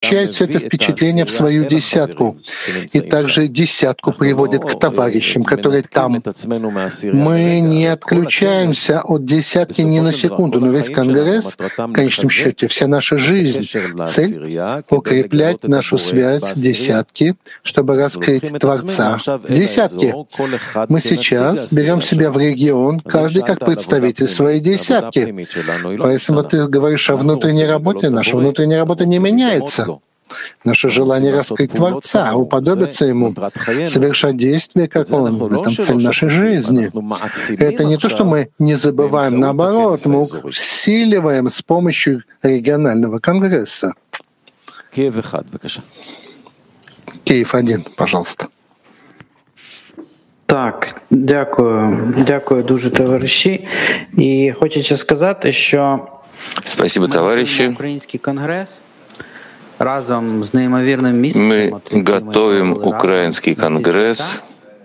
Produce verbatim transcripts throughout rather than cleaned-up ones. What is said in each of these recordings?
включает все это впечатление в свою десятку, и также десятку приводит к товарищам, которые там. Мы не отключаемся от десятки ни на секунду, но весь Конгресс, в конечном счете, вся наша жизнь, цель — укреплять нашу связь с десятки, чтобы раскрыть Творца в десятке. Мы сейчас берем себя в регион, каждый как представитель своей десятки. Поэтому ты говоришь о внутренней работе. Наша внутренняя работа не меняется. Наше желание раскрыть Творца, уподобиться Ему, совершать действия, как Он. В этом цель нашей жизни. Это не то, что мы не забываем, наоборот, мы усиливаем с помощью регионального конгресса. Киев один, пожалуйста. Так, дякую, дякую дуже, товариші. І хочеться сказати, що Спасибо, товарищи. Український конгрес разом з неймовірним місцем. Мы готовим украинский конгресс.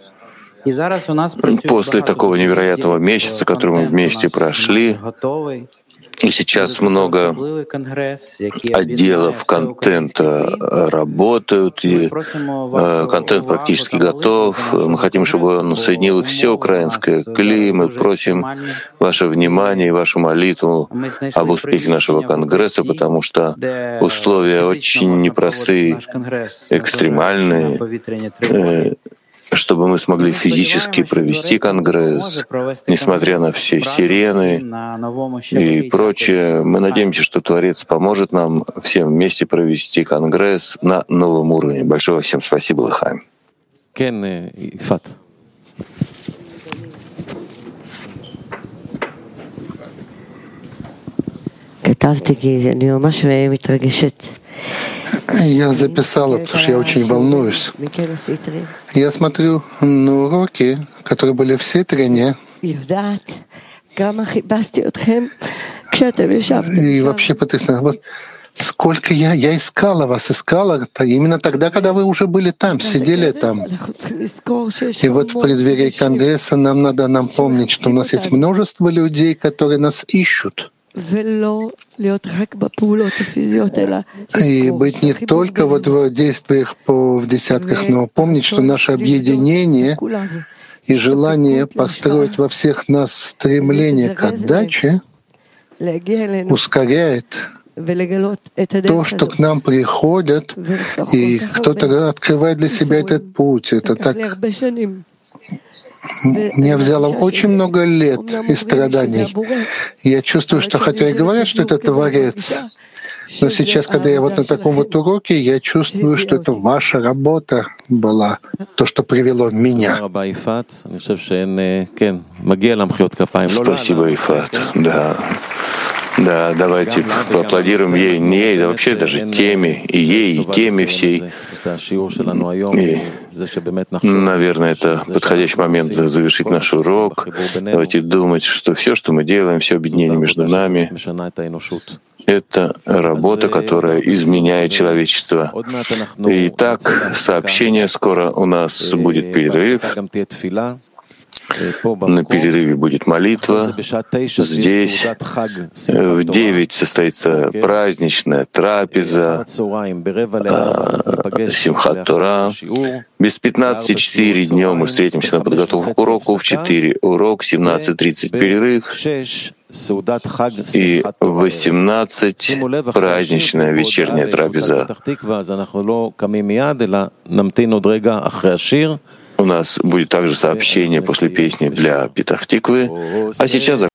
После такого невероятного месяца, который мы вместе прошли, и сейчас много отделов контента работают, и э, контент практически готов. Мы хотим, чтобы он соединил все украинское клей. Мы просим ваше внимание и вашу молитву об успехе нашего конгресса, потому что условия очень непростые, экстремальные, э, чтобы мы смогли физически провести конгресс, несмотря на все сирены и прочее. Мы надеемся, что Творец поможет нам всем вместе провести конгресс на новом уровне. Большое всем спасибо, Лахаим. Я записала, потому что я очень волнуюсь. Я смотрю на уроки, которые были в Ситрине, и вообще потрясающе. Вот сколько я, я искала вас, искала именно тогда, когда вы уже были там, сидели там. И вот в преддверии Конгресса нам надо нам помнить, что у нас есть множество людей, которые нас ищут. И быть не только вот в действиях по, в десятках, но помнить, что наше объединение и желание построить во всех нас стремление к отдаче ускоряет то, что к нам приходят, и кто-то открывает для себя этот путь. Это так. Мне взяло очень много лет и страданий. Я чувствую, что хотя и говорят, что это Творец, но сейчас, когда я вот на таком вот уроке, я чувствую, что это ваша работа была, то, что привело меня. Спасибо, Ифат. Да. Да, давайте поаплодируем ей, не ей, да вообще даже теме, и ей, и теме всей. И, наверное, это подходящий момент завершить наш урок. Давайте думать, что все, что мы делаем, все объединение между нами, это работа, которая изменяет человечество. Итак, сообщение, скоро у нас будет перерыв. На перерыве будет молитва. Здесь в девять состоится праздничная трапеза, Симхат Тора. Без пятнадцати четыре днем мы встретимся на подготовку к уроку. В четыре урок, семнадцать тридцать перерыв. И в восемнадцать праздничная вечерняя трапеза. У нас будет также сообщение после песни для Петах-Тиквы. А сейчас